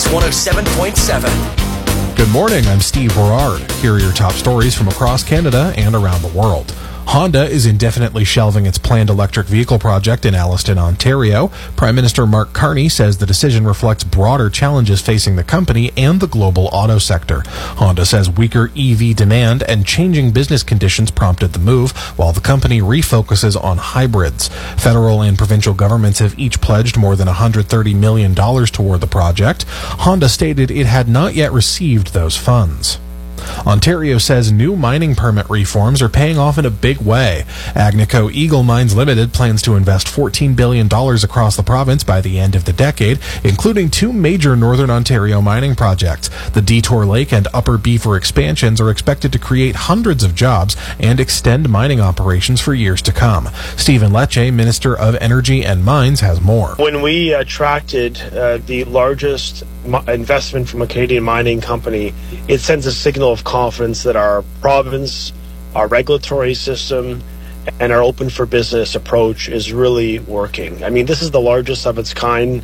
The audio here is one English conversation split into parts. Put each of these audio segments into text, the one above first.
107.7. Good morning, I'm Steve Berard. Here are your top stories from across Canada and around the world. Honda is indefinitely shelving its planned electric vehicle project in Alliston, Ontario. Prime Minister Mark Carney says the decision reflects broader challenges facing the company and the global auto sector. Honda says weaker EV demand and changing business conditions prompted the move, while the company refocuses on hybrids. Federal and provincial governments have each pledged more than $130 million toward the project. Honda stated it had not yet received those funds. Ontario says new mining permit reforms are paying off in a big way. Agnico Eagle Mines Limited plans to invest $14 billion across the province by the end of the decade, including two major Northern Ontario mining projects. The Detour Lake and Upper Beaver expansions are expected to create hundreds of jobs and extend mining operations for years to come. Stephen Lecce, Minister of Energy and Mines, has more. When we attracted the largest investment from a Canadian mining company, it sends a signal of confidence that our province, our regulatory system, and our open for business approach is really working. I mean, this is the largest of its kind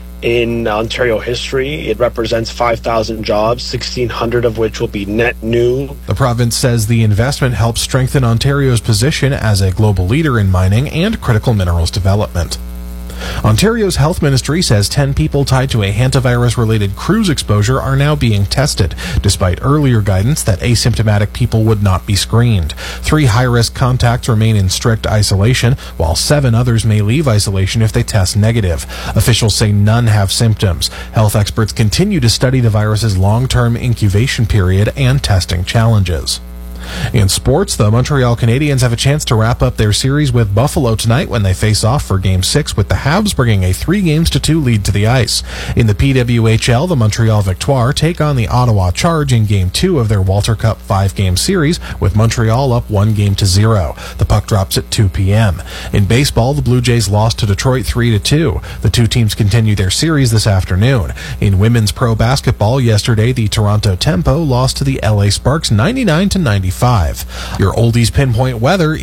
in Ontario history. It represents 5,000 jobs, 1,600 of which will be net new. The province says the investment helps strengthen Ontario's position as a global leader in mining and critical minerals development. Ontario's health ministry says 10 people tied to a hantavirus-related cruise exposure are now being tested, despite earlier guidance that asymptomatic people would not be screened. 3 high-risk contacts remain in strict isolation, while 7 others may leave isolation if they test negative. Officials say none have symptoms. Health experts continue to study the virus's long-term incubation period and testing challenges. In sports, the Montreal Canadiens have a chance to wrap up their series with Buffalo tonight when they face off for Game 6, with the Habs bringing a 3-2 lead to the ice. In the PWHL, the Montreal Victoire take on the Ottawa Charge in Game 2 of their Walter Cup 5-game series, with Montreal up 1-0. The puck drops at 2 p.m. In baseball, the Blue Jays lost to Detroit 3-2. The two teams continue their series this afternoon. In women's pro basketball, yesterday the Toronto Tempo lost to the LA Sparks 99-95. Your oldies pinpoint weather